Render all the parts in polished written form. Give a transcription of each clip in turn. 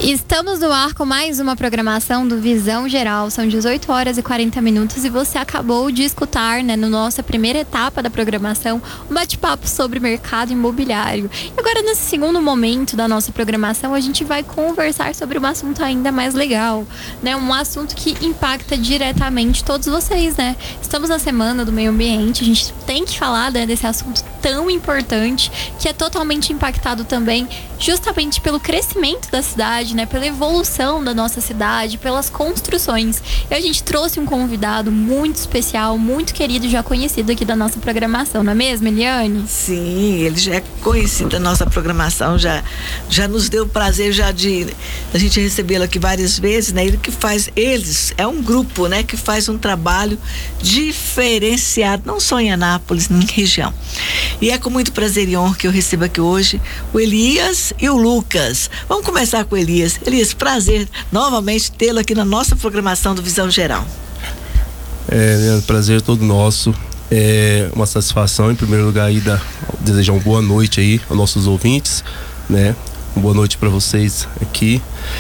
Estamos no ar com mais uma programação do Visão Geral. São 18 horas e 40 minutos e você acabou de escutar, né, na nossa primeira etapa da programação, um bate-papo sobre mercado imobiliário. E agora, nesse segundo momento da nossa programação, a gente vai conversar sobre um assunto ainda mais legal, né? Um assunto que impacta diretamente todos vocês, né? Estamos na Semana do Meio Ambiente, a gente tem que falar, né, desse assunto tão importante, que é totalmente impactado também justamente pelo crescimento da cidade, né, pela evolução da nossa cidade, pelas construções. E a gente trouxe um convidado muito especial, muito querido, já conhecido aqui da nossa programação, não é mesmo, Eliane? Sim, ele já é conhecido da nossa programação, já nos deu o prazer de a gente recebê-lo aqui várias vezes, né? Eles é um grupo, né, que faz um trabalho diferenciado, não só em Anápolis, em região. E é com muito prazer e honra que eu recebo aqui hoje o Elias e o Lucas. Vamos começar com o Elias. Elias, prazer novamente tê-lo aqui na nossa programação do Visão Geral. Prazer todo nosso. É uma satisfação, em primeiro lugar, aí desejar uma boa noite aí aos nossos ouvintes, né? Uma boa noite para vocês aqui.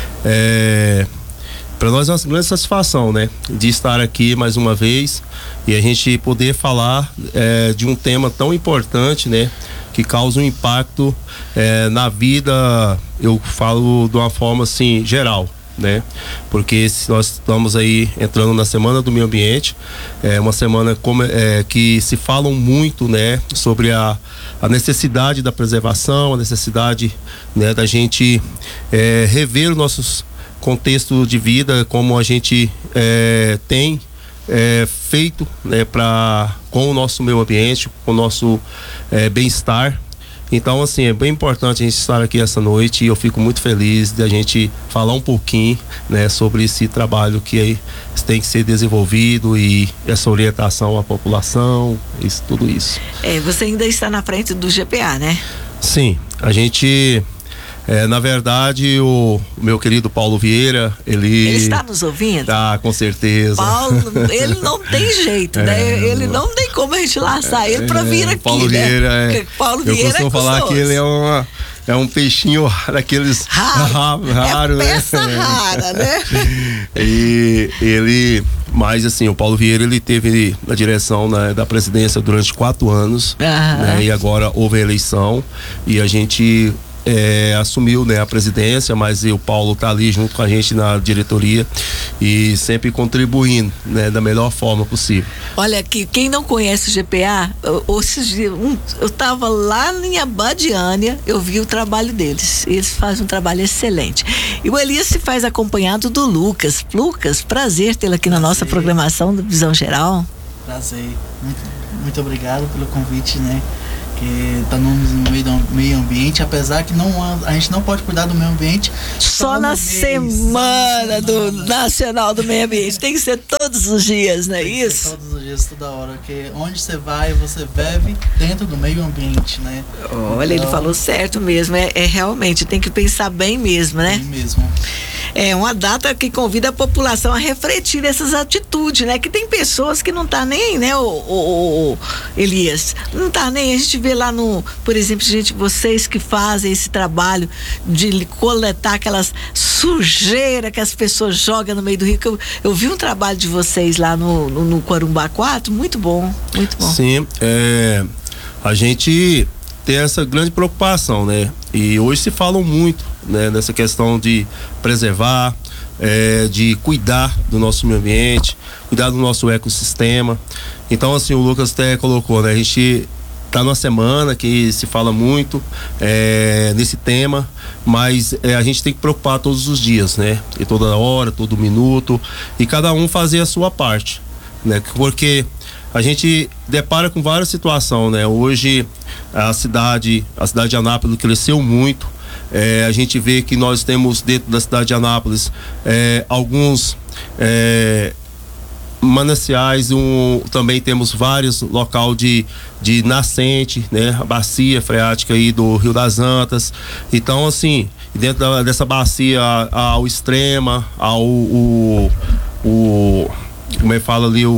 Para nós é uma grande satisfação, né, de estar aqui mais uma vez e a gente poder falar de um tema tão importante, né, que causa um impacto na vida, eu falo de uma forma assim geral, né, porque nós estamos aí entrando na Semana do Meio Ambiente, uma semana que se falam muito, né, sobre a necessidade da preservação, a necessidade, né, da gente rever os nossos contexto de vida, como a gente tem feito, né, com o nosso meio ambiente, com o nosso bem-estar. Então, assim, é bem importante a gente estar aqui essa noite e eu fico muito feliz de a gente falar um pouquinho, né, sobre esse trabalho que tem que ser desenvolvido e essa orientação à população, tudo isso. Você ainda está na frente do GPA, né? Sim, a gente... na verdade, o meu querido Paulo Vieira, ele está nos ouvindo? Tá, com certeza. Paulo, ele não tem jeito, né? Ele não tem como a gente laçar ele pra vir aqui, Paulo né? Vieira, Paulo Vieira eu costumo falar que ele é um peixinho daqueles raro, né? Peça rara, né? E ele, mas assim, o Paulo Vieira, ele teve na direção, né, da presidência durante 4 anos, né? E agora houve a eleição e a gente assumiu, né, a presidência, mas o Paulo tá ali junto com a gente na diretoria e sempre contribuindo, né, da melhor forma possível. Olha, quem não conhece o GPA, eu tava lá em Abadiânia, eu vi o trabalho deles, eles fazem um trabalho excelente. E o Elias se faz acompanhado do Lucas. Lucas, prazer tê-lo aqui na nossa programação do Visão Geral. Prazer, muito obrigado pelo convite, né? Que estamos no meio ambiente, apesar que a gente não pode cuidar do meio ambiente só na semana do Nacional do Meio Ambiente, tem que ser todos os dias, não é isso? Todos os dias, toda hora, porque onde você vai, você vive dentro do meio ambiente, né? Olha, ele falou certo mesmo, realmente, tem que pensar bem mesmo, né? Bem mesmo. É uma data que convida a população a refletir essas atitudes, né? Que tem pessoas que não tá nem, né, o Elias, não tá nem, a gente vê lá por exemplo, vocês que fazem esse trabalho de coletar aquelas sujeiras que as pessoas jogam no meio do rio, que eu vi um trabalho de vocês lá no Corumbá 4, muito bom, muito bom. Sim, a gente tem essa grande preocupação, né? E hoje se falam muito, né, nessa questão de preservar, de cuidar do nosso meio ambiente, cuidar do nosso ecossistema. Então, assim, o Lucas até colocou, né? A gente tá numa semana que se fala muito nesse tema, mas a gente tem que preocupar todos os dias, né? E toda hora, todo minuto, e cada um fazer a sua parte, né? Porque a gente depara com várias situações, né? Hoje a cidade de Anápolis cresceu muito. A gente vê que nós temos dentro da cidade de Anápolis alguns mananciais, também temos vários local de nascente, né? A bacia freática aí do Rio das Antas. Então, assim, dentro dessa bacia ao Extrema, como é que fala ali,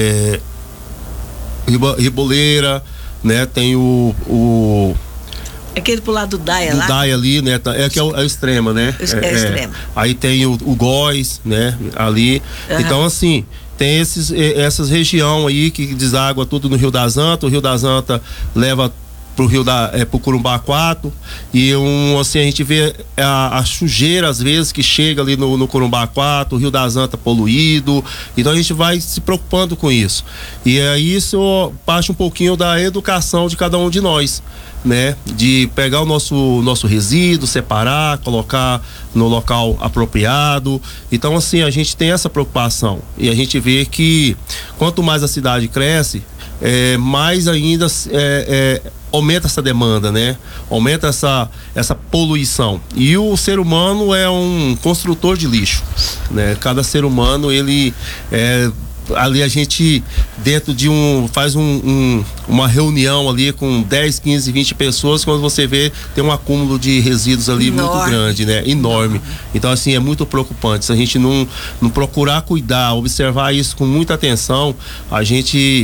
Riboleira, né? Tem Aquele pro lado do Daia lá? Do Daia ali, né? Que é o extremo, né? É extremo. Aí tem o Góis, né? Ali. Então, assim, tem essas regiões aí que deságua tudo no Rio das Antas. O Rio das Antas leva pro Corumbá 4 e assim a gente vê a sujeira às vezes que chega ali no Corumbá 4, o Rio das Antas poluído, então a gente vai se preocupando com isso, e aí isso parte um pouquinho da educação de cada um de nós, né, de pegar o nosso resíduo, separar, colocar no local apropriado. Então assim, a gente tem essa preocupação e a gente vê que quanto mais a cidade cresce, mais ainda aumenta essa demanda, né? Aumenta essa poluição. E o ser humano é um construtor de lixo, né? Cada ser humano, ele ali a gente dentro de faz uma reunião ali com 10, 15, 20 pessoas, quando você vê, tem um acúmulo de resíduos ali muito grande, né? Enorme. Então assim, é muito preocupante. Se a gente não procurar cuidar, observar isso com muita atenção, a gente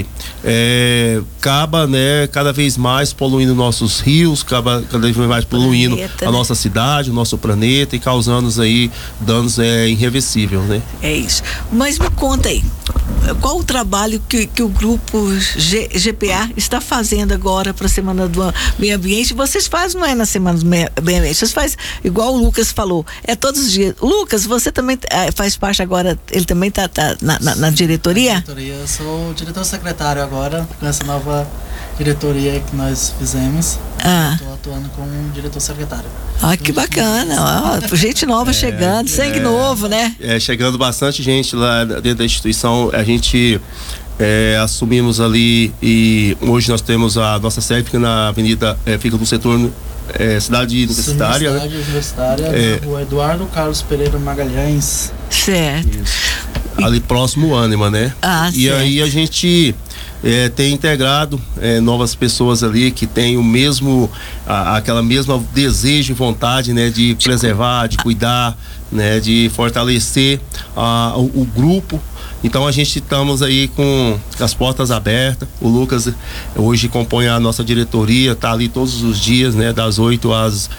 acaba, né, cada vez mais poluindo nossos rios, cada vez mais poluindo a nossa cidade, o nosso planeta e causando aí danos irreversíveis, né? É isso. Mas me conta aí, qual o trabalho que o grupo GPA está fazendo agora para a Semana do Meio Ambiente? Vocês fazem, não é na Semana do Meio Ambiente, vocês fazem igual o Lucas falou, todos os dias. Lucas, você também faz parte agora, ele também está na diretoria? Eu sou diretor-secretário agora, com essa nova diretoria que nós fizemos. Estou atuando como diretor-secretário. Que bacana, gente nova chegando, sangue novo, né? Chegando bastante gente lá dentro da instituição. A gente assumimos ali e hoje nós temos a nossa sede, fica na avenida, fica no setor Cidade Universitária. Cidade Universitária, na rua Eduardo Carlos Pereira Magalhães. Certo. Isso. Ali próximo ao Ânima, né? E certo. Aí a gente tem integrado novas pessoas ali que têm o mesmo, aquela mesma desejo e vontade, né, de preservar, de cuidar, né, de fortalecer o grupo. Então a gente estamos aí com as portas abertas. O Lucas hoje compõe a nossa diretoria, tá ali todos os dias, né, das 8 às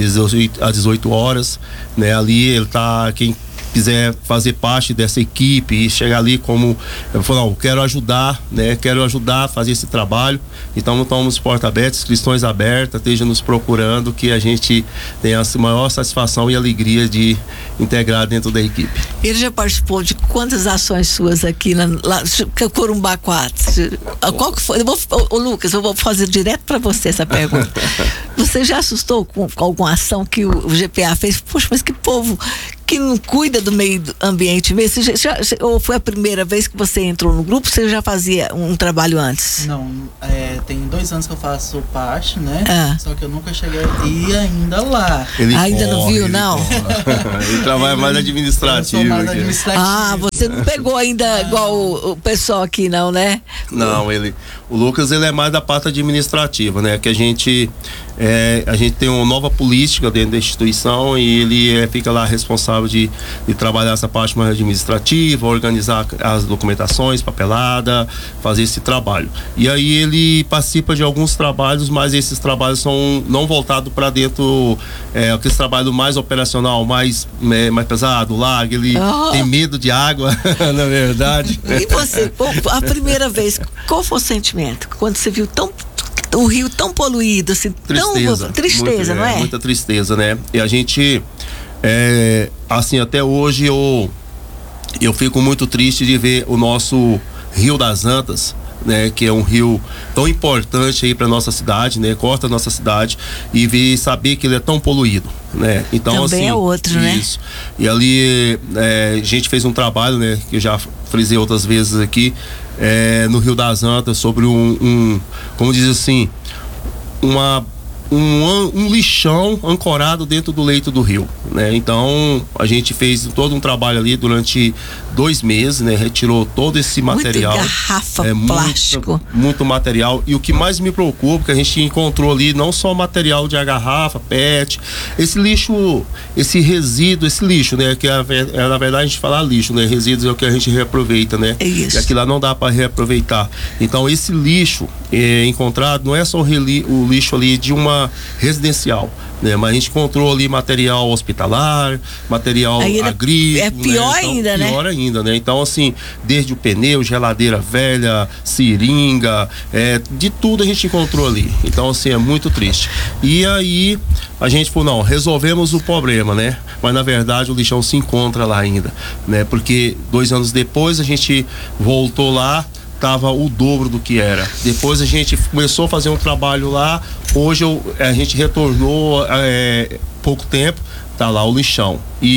18 horas, né? Ali ele tá, quem quiser fazer parte dessa equipe e chegar ali como eu falo, quero ajudar, né? Quero ajudar a fazer esse trabalho. Então estamos porta aberta, inscrições abertas, esteja nos procurando, que a gente tenha a maior satisfação e alegria de integrar dentro da equipe. Ele já participou de quantas ações suas aqui lá Corumbá 4? Qual que foi? Lucas, eu vou fazer direto para você essa pergunta. Você já assustou com alguma ação que o GPA fez? Poxa, mas que povo que não cuida do meio ambiente mesmo? Ou foi a primeira vez que você entrou no grupo? Você já fazia um trabalho antes? Não, tem 2 anos que eu faço parte, né? Só que eu nunca cheguei a ir ainda lá. Ainda não viu, não? Ele trabalha mais administrativo. Eu sou mais administrativo. Você não pegou ainda igual o pessoal aqui, não, né? Não, o Lucas, ele é mais da parte administrativa, né? Que a gente tem uma nova política dentro da instituição e ele fica lá responsável de trabalhar essa parte mais administrativa, organizar as documentações, papelada, fazer esse trabalho. E aí ele participa de alguns trabalhos, mas esses trabalhos são não voltados para dentro, aquele trabalho mais operacional, mais pesado, largo, ele tem medo de água, na verdade. E você, a primeira vez, qual foi o sentimento? Quando você viu o rio tão poluído, assim, tristeza, não é? Muita tristeza, né? E a gente, assim, até hoje eu fico muito triste de ver o nosso Rio das Antas, né, que é um rio tão importante aí para nossa cidade, né, corta a nossa cidade, e saber que ele é tão poluído, né? Então também assim, é outro, isso, né? E ali a gente fez um trabalho, né, que eu já frisei outras vezes aqui, no Rio das Antas, sobre como diz assim, um lixão ancorado dentro do leito do rio, né? Então a gente fez todo um trabalho ali durante 2 meses, né? Retirou todo esse material. Muita garrafa, plástico. Muito material. E o que mais me preocupa, que a gente encontrou ali não só material de garrafa, PET, esse lixo, esse resíduo, esse lixo, né? Que na verdade a gente fala lixo, né? Resíduos é o que a gente reaproveita, né? É isso. E aquilo lá não dá para reaproveitar. Então esse lixo encontrado não é só o lixo ali de uma zona residencial, né? Mas a gente encontrou ali material hospitalar, material agrícola. É pior, né? Então, ainda, né? Pior ainda, né? Então, assim, desde o pneu, geladeira velha, seringa, de tudo a gente encontrou ali. Então, assim, é muito triste. E aí, a gente falou, não, resolvemos o problema, né? Mas, na verdade, o lixão se encontra lá ainda, né? Porque 2 anos depois a gente voltou lá, tava o dobro do que era. Depois a gente começou a fazer um trabalho lá. Hoje a gente retornou pouco tempo, tá lá o lixão.